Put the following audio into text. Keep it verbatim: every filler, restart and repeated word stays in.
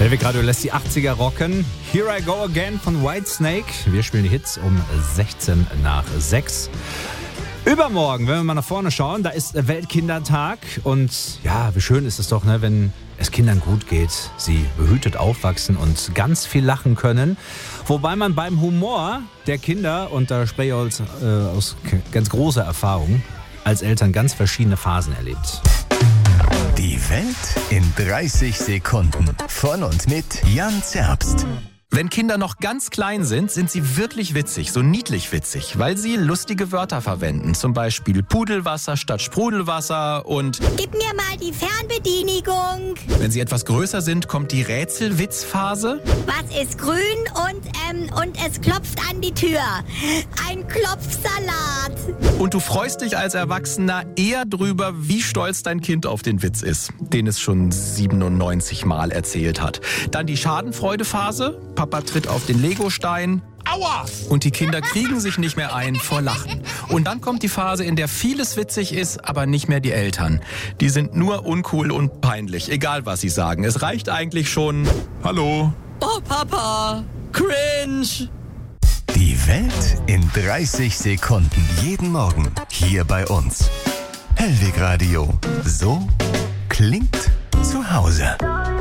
Hellwig Radio lässt die achtziger rocken. Here I Go Again von Whitesnake. Wir spielen die Hits um sechzehn nach sechs. Übermorgen, wenn wir mal nach vorne schauen, da ist Weltkindertag. Und ja, wie schön ist es doch, ne, wenn es Kindern gut geht, sie behütet aufwachsen und ganz viel lachen können. Wobei man beim Humor der Kinder, und da spreche ich aus, äh, aus ganz großer Erfahrung, als Eltern ganz verschiedene Phasen erlebt. Die Welt in dreißig Sekunden. Von und mit Jan Zerbst. Wenn Kinder noch ganz klein sind, sind sie wirklich witzig, so niedlich witzig, weil sie lustige Wörter verwenden. Zum Beispiel Pudelwasser statt Sprudelwasser und Gib mir mal die Fernbedienigung. wenn sie etwas größer sind, kommt die Rätselwitzphase. Was ist grün und, ähm, und es klopft an die Tür? Ein Klopfsalat. Und du freust dich als Erwachsener eher drüber, wie stolz dein Kind auf den Witz ist, den es schon siebenundneunzig Mal erzählt hat. Dann die Schadenfreudephase. Papa tritt auf den Legostein. Aua! Und die Kinder kriegen sich nicht mehr ein vor Lachen. Und dann kommt die Phase, in der vieles witzig ist, aber nicht mehr die Eltern. Die sind nur uncool und peinlich, egal was sie sagen. Es reicht eigentlich schon: Hallo. Oh, Papa. Cringe. Die Welt in dreißig Sekunden. Jeden Morgen hier bei uns. Hellwig Radio. So klingt zu Hause.